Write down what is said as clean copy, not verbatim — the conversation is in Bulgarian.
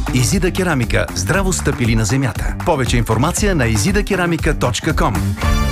Изида керамика. Здраво стъпили на земята. Повече информация на izidakeramika.com.